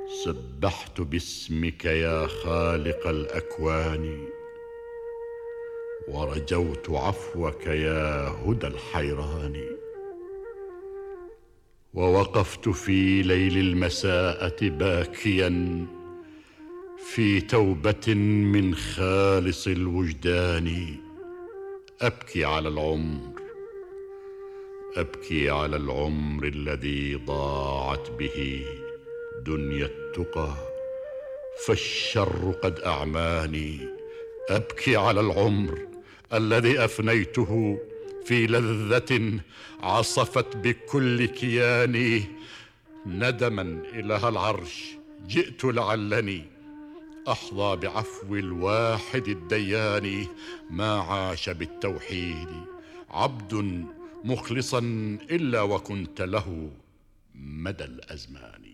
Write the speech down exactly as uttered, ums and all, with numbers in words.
سبحت باسمك يا خالق الأكوان، ورجوت عفوك يا هدى الحيران. ووقفت في ليل المساءة باكيا في توبة من خالص الوجدان، أبكي على العمر، أبكي على العمر الذي ضاعت به دنيا التقى، فالشر قد أعماني. أبكي على العمر الذي أفنيته في لذة عصفت بكل كياني. ندما إله العرش جئت لعلني أحظى بعفو الواحد الديان. ما عاش بالتوحيد عبد مخلصا إلا وكنت له مدى الأزمان.